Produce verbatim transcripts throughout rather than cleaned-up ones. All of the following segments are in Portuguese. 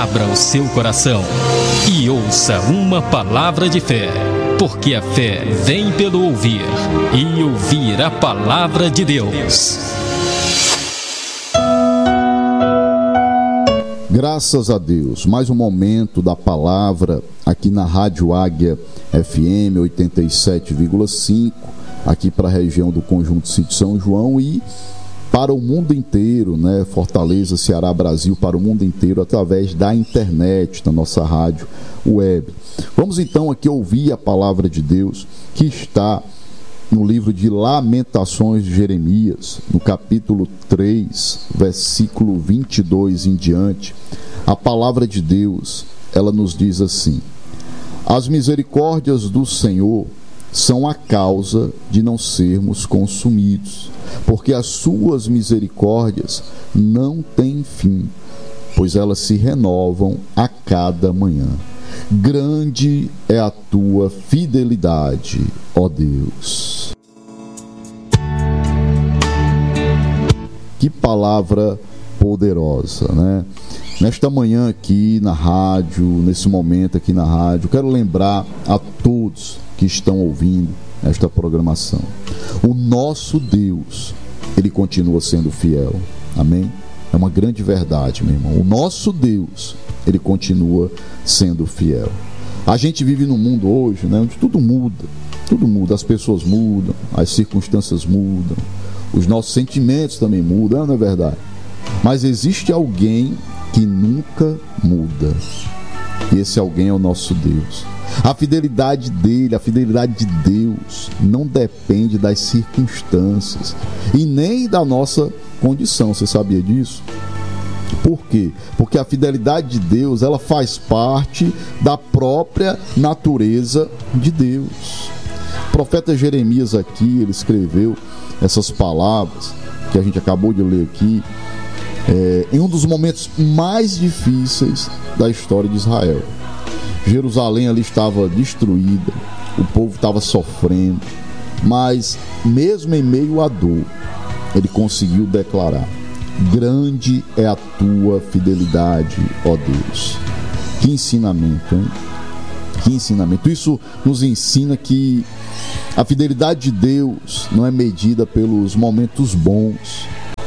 abra o seu coração e ouça uma palavra de fé, porque a fé vem pelo ouvir, e ouvir a palavra de Deus. Graças a Deus, mais um momento da palavra aqui na Rádio Águia F M oitenta e sete vírgula cinco, aqui para a região do Conjunto Sítio São João e para o mundo inteiro, né? Fortaleza, Ceará, Brasil, para o mundo inteiro, através da internet, da nossa rádio web. Vamos então aqui ouvir a palavra de Deus, que está no livro de Lamentações de Jeremias, no capítulo três, versículo vinte e dois em diante. A palavra de Deus, ela nos diz assim: as misericórdias do Senhor são a causa de não sermos consumidos, porque as suas misericórdias não têm fim, pois elas se renovam a cada manhã. Grande é a tua fidelidade, ó Deus. Que palavra poderosa, né? Nesta manhã aqui na rádio, nesse momento aqui na rádio, quero lembrar a todos que estão ouvindo esta programação: o nosso Deus, ele continua sendo fiel. Amém? É uma grande verdade, meu irmão. O nosso Deus, ele continua sendo fiel. A gente vive num mundo hoje, né, onde tudo muda. Tudo muda. As pessoas mudam, as circunstâncias mudam, os nossos sentimentos também mudam, não é verdade? Mas existe alguém que nunca muda. E esse alguém é o nosso Deus. A fidelidade dele, a fidelidade de Deus, não depende das circunstâncias e nem da nossa condição. Você sabia disso? Por quê? Porque a fidelidade de Deus, ela faz parte da própria natureza de Deus. O profeta Jeremias aqui, ele escreveu essas palavras que a gente acabou de ler aqui, é, em um dos momentos mais difíceis da história de Israel. Jerusalém ali estava destruída, o povo estava sofrendo, mas mesmo em meio à dor, ele conseguiu declarar: grande é a tua fidelidade, ó Deus. Que ensinamento, hein? Que ensinamento. Isso nos ensina que a fidelidade de Deus não é medida pelos momentos bons,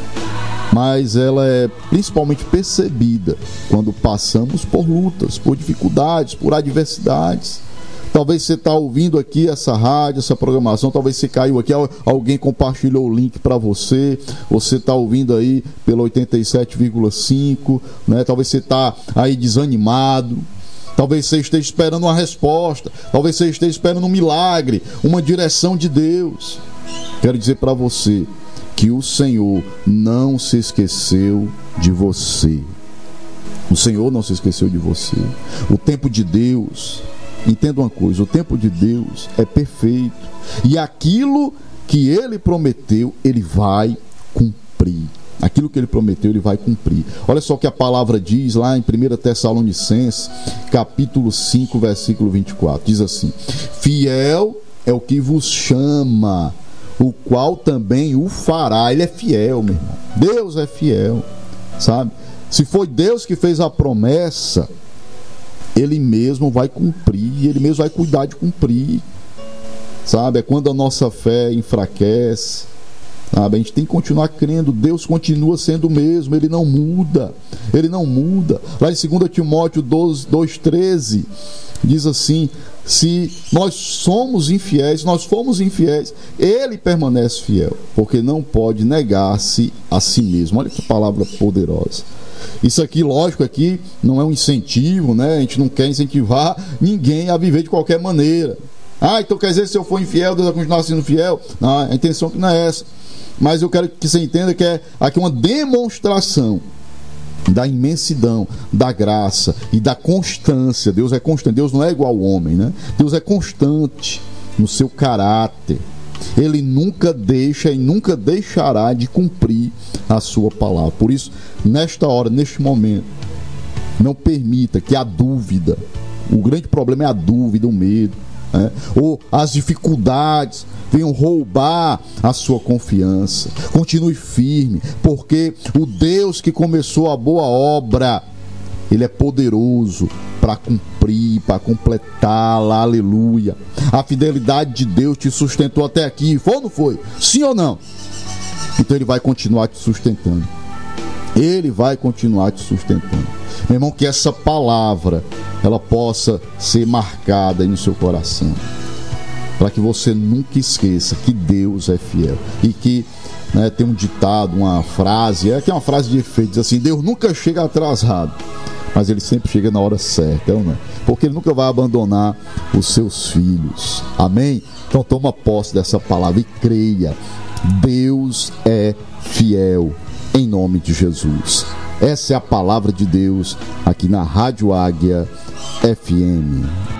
mas ela é principalmente percebida quando passamos por lutas, por dificuldades, por adversidades. Talvez você está ouvindo aqui essa rádio, essa programação, talvez você caiu aqui, alguém compartilhou o link para você, você está ouvindo aí pelo oitenta e sete vírgula cinco, né? Talvez você está aí desanimado, talvez você esteja esperando uma resposta, talvez você esteja esperando um milagre, uma direção de Deus. Quero dizer para você que o Senhor não se esqueceu de você. O Senhor não se esqueceu de você. O tempo de Deus, entenda uma coisa, o tempo de Deus é perfeito. E aquilo que Ele prometeu, Ele vai cumprir. Aquilo que Ele prometeu, Ele vai cumprir. Olha só o que a palavra diz lá em primeira Tessalonicenses, capítulo cinco, versículo vinte e quatro. Diz assim: fiel é o que vos chama, o qual também o fará. Ele é fiel, meu irmão. Deus é fiel, sabe? Se foi Deus que fez a promessa, Ele mesmo vai cumprir, Ele mesmo vai cuidar de cumprir, sabe? É quando a nossa fé enfraquece, sabe? A gente tem que continuar crendo. Deus continua sendo o mesmo, Ele não muda, Ele não muda. Lá em dois Timóteo dois, treze, diz assim: se nós somos infiéis, se nós formos infiéis, Ele permanece fiel, porque não pode negar-se a si mesmo. Olha que palavra poderosa. Isso aqui, lógico, aqui não é um incentivo, né? A gente não quer incentivar ninguém a viver de qualquer maneira. Ah, então quer dizer que se eu for infiel, Deus vai continuar sendo fiel? Não, a intenção que não é essa. Mas eu quero que você entenda que é aqui uma demonstração da imensidão, da graça e da constância. Deus é constante, Deus não é igual ao homem, né? Deus é constante no seu caráter. Ele nunca deixa e nunca deixará de cumprir a sua palavra. Por isso, nesta hora, neste momento, não permita que a dúvida, o grande problema é a dúvida, o medo, né? Ou as dificuldades venham roubar a sua confiança. Continue firme, porque o Deus que começou a boa obra Ele é poderoso para cumprir, para completar, aleluia. A fidelidade de Deus te sustentou até aqui, foi ou não foi? Sim ou não? Então Ele vai continuar te sustentando. Ele vai continuar te sustentando. Meu irmão, que essa palavra ela possa ser marcada aí no seu coração, para que você nunca esqueça que Deus é fiel. E que, né, tem um ditado, uma frase, é que é uma frase de efeito, diz assim: Deus nunca chega atrasado, mas Ele sempre chega na hora certa, não é? Porque Ele nunca vai abandonar os seus filhos. Amém? Então toma posse dessa palavra e creia. Deus é fiel, em nome de Jesus. Essa é a palavra de Deus aqui na Rádio Águia F M.